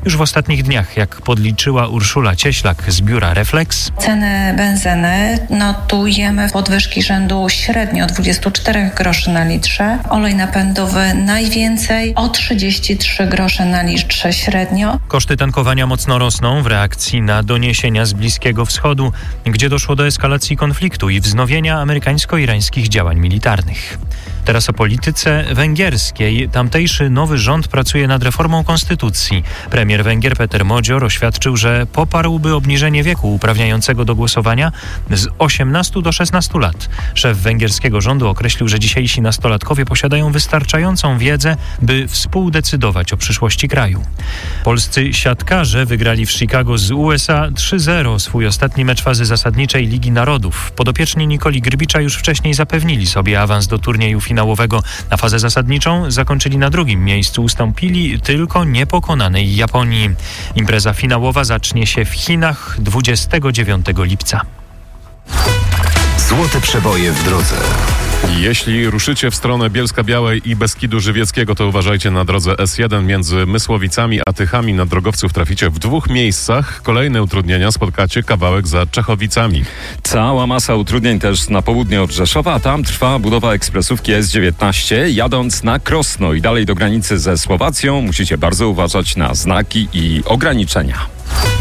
Już w ostatnich dniach, jak podliczyła Urszula Cieślak z biura Reflex, ceny benzyny notujemy podwyżki rzędu średnio 24 groszy na litrze. Olej napędowy najwięcej o 33 grosze na litrze średnio. Koszty tankowania mocno rosną w reakcji na doniesienia z Bliskiego Wschodu, gdzie doszło do eskalacji konfliktu i wznowienia amerykańsko-irańskich działań militarnych. Teraz o polityce węgierskiej. Tamtejszy nowy rząd pracuje nad reformą konstytucji. Premier Węgier Peter Modzior oświadczył, że poparłby obniżenie wieku uprawniającego do głosowania z 18 do 16 lat. Szef węgierskiego rządu określił, że dzisiejsi nastolatkowie posiadają wystarczającą wiedzę, by współdecydować o przyszłości kraju. Polscy siatkarze wygrali w Chicago z USA 3-0 swój ostatni mecz fazy zasadniczej Ligi Narodów. Podopieczni Nikoli Grbicza już wcześniej zapewnili sobie awans do turnieju finałowego. Na fazę zasadniczą zakończyli na drugim miejscu, ustąpili tylko niepokonanej Japonii. Impreza finałowa zacznie się w Chinach 29 lipca. Złote przeboje w drodze. Jeśli ruszycie w stronę Bielska-Białej i Beskidu Żywieckiego, to uważajcie na drodze S1 między Mysłowicami a Tychami. Na drogowców traficie w 2 miejscach. Kolejne utrudnienia spotkacie kawałek za Czechowicami. Cała masa utrudnień też na południe od Rzeszowa, a tam trwa budowa ekspresówki S19. Jadąc na Krosno i dalej do granicy ze Słowacją musicie bardzo uważać na znaki i ograniczenia.